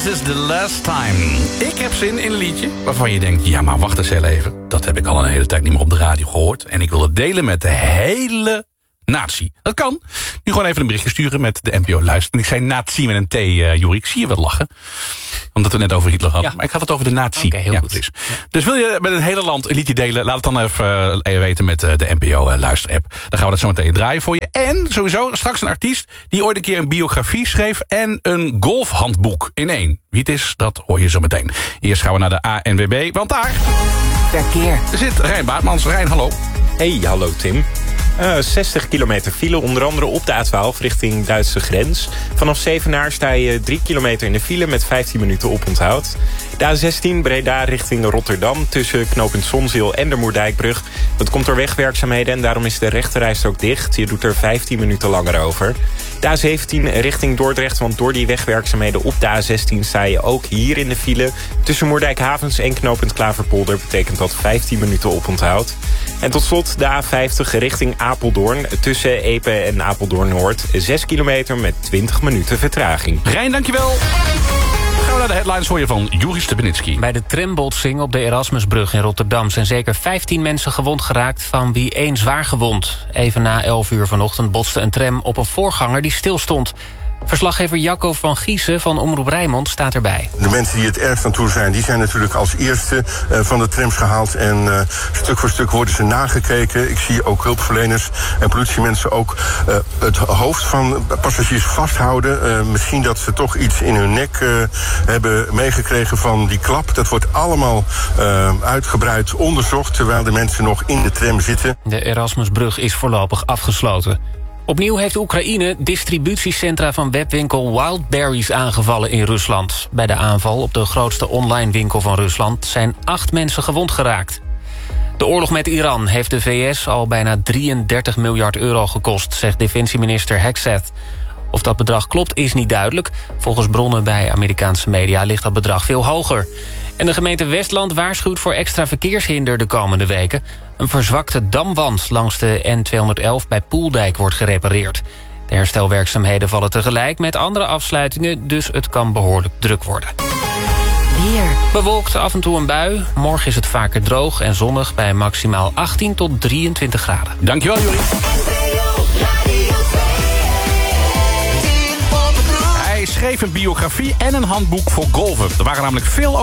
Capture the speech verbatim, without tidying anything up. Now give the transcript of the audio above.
This is the last time. Ik heb zin in een liedje waarvan je denkt... ja, maar wacht eens heel even. Dat heb ik al een hele tijd niet meer op de radio gehoord. En ik wil het delen met de hele natie. Dat kan. Nu gewoon even een berichtje sturen met de N P O Luister. Ik zei nazi met een T, uh, Joeri. Ik zie je wel lachen. Omdat we net over Hitler hadden. Ja. Maar ik had het over de nazi. Oké, heel ja, goed. Precies. Ja. Dus wil je met het hele land een liedje delen... laat het dan even uh, weten met uh, de N P O uh, Luister-app. Dan gaan we dat zo meteen draaien voor je. En sowieso straks een artiest die ooit een keer een biografie schreef... en een golfhandboek in één. Wie het is, dat hoor je zo meteen. Eerst gaan we naar de A N W B, want daar... Verkeer. zit Rijn Baartmans. Rijn, hallo. Hey, hallo Tim. Uh, zestig kilometer file, onder andere op de A twaalf richting Duitse grens. Vanaf Zevenaar sta je drie kilometer in de file met vijftien minuten oponthoud. De A zestien Breda richting Rotterdam tussen knooppunt Zonzeel en de Moerdijkbrug. Dat komt door wegwerkzaamheden en daarom is de rechterrijstrook dicht. Je doet er vijftien minuten langer over. De A zeventien richting Dordrecht, want door die wegwerkzaamheden op de A zestien sta je ook hier in de file. Tussen Moerdijkhavens en knooppunt Klaverpolder betekent dat vijftien minuten oponthoud. En tot slot de A vijftig richting Apeldoorn. Tussen Epe en Apeldoorn-Noord. zes kilometer met twintig minuten vertraging. Rijn, dankjewel. Dan gaan we naar de headlines voor je van Joeri Stubenitski. Bij de trambotsing op de Erasmusbrug in Rotterdam... zijn zeker vijftien mensen gewond geraakt, van wie één zwaar gewond. Even na elf uur vanochtend botste een tram op een voorganger die stilstond. Verslaggever Jacco van Giezen van Omroep Rijnmond staat erbij. De mensen die het ergst aan toe zijn, die zijn natuurlijk als eerste uh, van de trams gehaald. En uh, stuk voor stuk worden ze nagekeken. Ik zie ook hulpverleners en politiemensen ook uh, het hoofd van passagiers vasthouden. Uh, misschien dat ze toch iets in hun nek uh, hebben meegekregen van die klap. Dat wordt allemaal uh, uitgebreid onderzocht, terwijl de mensen nog in de tram zitten. De Erasmusbrug is voorlopig afgesloten. Opnieuw heeft Oekraïne distributiecentra van webwinkel Wildberries aangevallen in Rusland. Bij de aanval op de grootste online winkel van Rusland zijn acht mensen gewond geraakt. De oorlog met Iran heeft de V S al bijna drieëndertig miljard euro gekost, zegt defensieminister Hegseth. Of dat bedrag klopt is niet duidelijk. Volgens bronnen bij Amerikaanse media ligt dat bedrag veel hoger. En de gemeente Westland waarschuwt voor extra verkeershinder de komende weken. Een verzwakte damwand langs de N tweehonderdelf bij Poeldijk wordt gerepareerd. De herstelwerkzaamheden vallen tegelijk met andere afsluitingen, dus het kan behoorlijk druk worden. Weer. Bewolkt, af en toe een bui. Morgen is het vaker droog en zonnig bij maximaal achttien tot drieëntwintig graden. Dankjewel, Joeri. Hij schreef een biografie en een handboek voor golfen. Er waren namelijk veel